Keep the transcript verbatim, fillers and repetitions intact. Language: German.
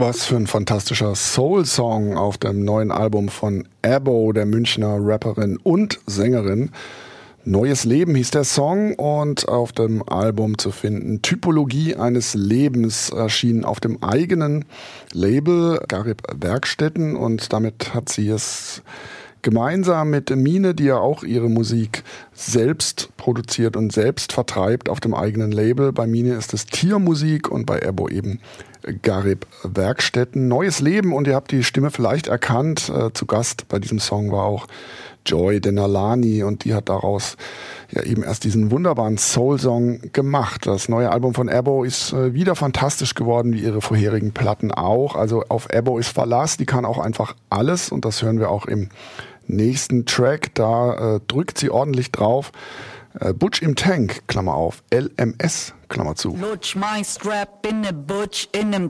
Was für ein fantastischer Soul-Song auf dem neuen Album von Abo, der Münchner Rapperin und Sängerin. Neues Leben hieß der Song und auf dem Album zu finden Typologie eines Lebens, erschienen auf dem eigenen Label Garib Werkstätten, und damit hat sie es gemeinsam mit Mine, die ja auch ihre Musik selbst produziert und selbst vertreibt auf dem eigenen Label. Bei Mine ist es Tiermusik und bei Abo eben Garib Werkstätten. Neues Leben, und ihr habt die Stimme vielleicht erkannt. Äh, zu Gast bei diesem Song war auch Joy Denalani, und die hat daraus ja eben erst diesen wunderbaren Soul-Song gemacht. Das neue Album von Abo ist äh, wieder fantastisch geworden, wie ihre vorherigen Platten auch. Also auf Abo ist Verlass, die kann auch einfach alles, und das hören wir auch im nächsten Track. Da äh, drückt sie ordentlich drauf. Äh, Butch im Tank, Klammer auf, L M S, Klammer zu. Lutsch mein Strap in ne Butch in nem